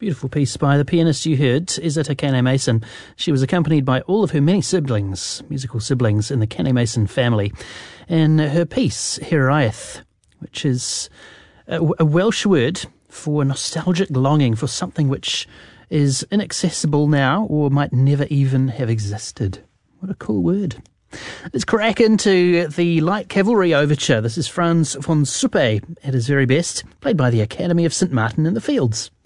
Beautiful piece by the pianist you heard, Izetta Kane-Mason. She was accompanied by all of her many siblings, musical siblings in the Kane-Mason family, in her piece, Hiraeth, which is a Welsh word for nostalgic longing for something which is inaccessible now or might never even have existed. What a cool word. Let's crack into the Light Cavalry Overture. This is Franz von Suppe at his very best, played by the Academy of St. Martin in the Fields.